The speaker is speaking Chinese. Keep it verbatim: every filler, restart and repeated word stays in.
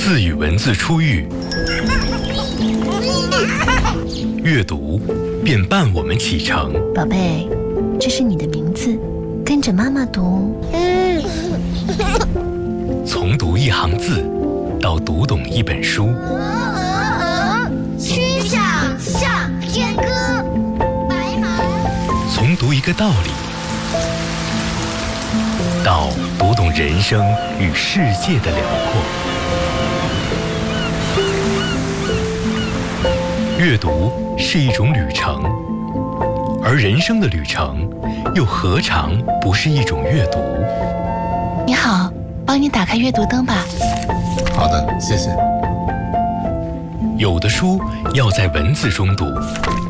字与文字初遇，阅读便伴我们启程。 宝贝，这是你的名字，跟着妈妈读。 从读一行字，到读懂一本书。 曲项向天歌，白马。 从读一个道理，到读懂人生与世界的辽阔。阅读是一种旅程，而人生的旅程又何尝不是一种阅读？ 你好，帮你打开阅读灯吧。 好的，谢谢。 有的书要在文字中读，